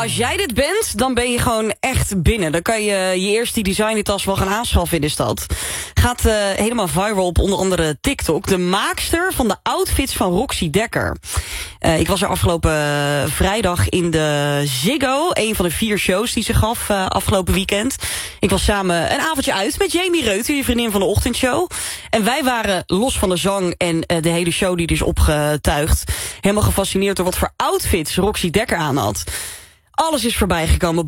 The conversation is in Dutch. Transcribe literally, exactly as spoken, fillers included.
als jij dit bent, dan ben je gewoon echt binnen. Dan kan je je eerst die designertas wel gaan aanschaffen in de stad. Gaat uh, helemaal viral op onder andere TikTok. De maakster van de outfits van Roxy Dekker. Uh, ik was er afgelopen uh, vrijdag in de Ziggo. Een van de vier shows die ze gaf uh, afgelopen weekend. Ik was samen een avondje uit met Jamie Reuter, je vriendin van de ochtendshow. En wij waren los van de zang en uh, de hele show die er is opgetuigd, helemaal gefascineerd door wat voor outfits Roxy Dekker aan had. Alles is voorbij gekomen.